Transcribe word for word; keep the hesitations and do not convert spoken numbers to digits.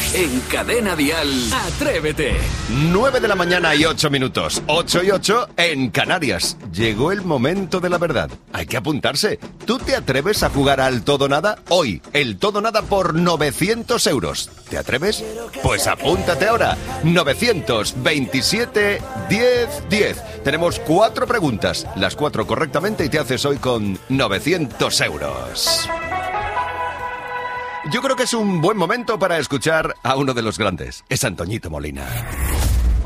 En Cadena Dial, Atrévete. nueve de la mañana y ocho minutos. ocho y ocho en Canarias. Llegó el momento de la verdad. Hay que apuntarse. ¿Tú te atreves a jugar al todo nada? Hoy, el todo nada por novecientos euros. ¿Te atreves? Pues apúntate ahora. novecientos veintisiete diez diez. Tenemos cuatro preguntas. Las cuatro correctamente y te haces hoy con novecientos euros. Yo creo que es un buen momento para escuchar a uno de los grandes. Es Antoñito Molina.